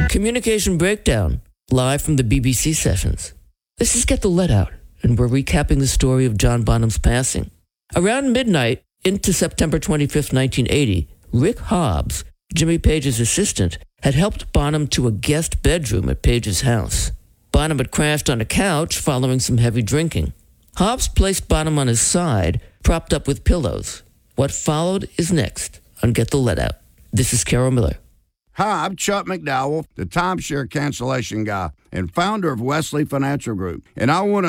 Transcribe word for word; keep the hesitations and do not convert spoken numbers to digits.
Communication Breakdown, live from the B B C sessions. This is Get the Let Out, and we're recapping the story of John Bonham's passing. Around midnight into September twenty-fifth, nineteen eighty, Rick Hobbs, Jimmy Page's assistant, had helped Bonham to a guest bedroom at Page's house. Bonham had crashed on a couch following some heavy drinking. Hobbs placed Bonham on his side, propped up with pillows. What followed is next on Get the Let Out. This is Carol Miller. Hi, I'm Chuck McDowell, the timeshare cancellation guy and founder of Wesley Financial Group, and I want to